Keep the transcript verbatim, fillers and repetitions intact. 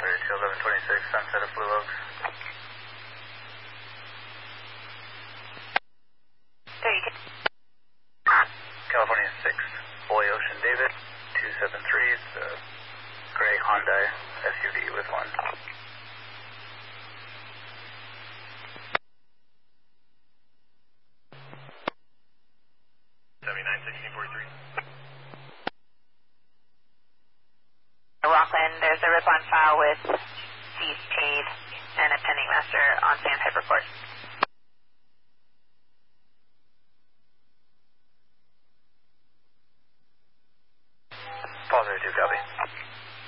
two eleven twenty-six, Sunset of Blue Oaks. California six, Boy Ocean David, two seven three, it's a gray Hyundai S U V with one. seventy-nine sixteen forty-three. Rockland, there's a rip on file with fees paid and a pending master on Sandpiper Court.